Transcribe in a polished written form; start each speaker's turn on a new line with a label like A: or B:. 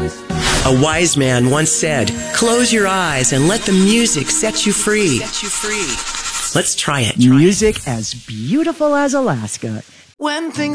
A: A wise man once said, "Close your eyes and let the music set you free." Let's try it.
B: Music as beautiful as Alaska.
C: When things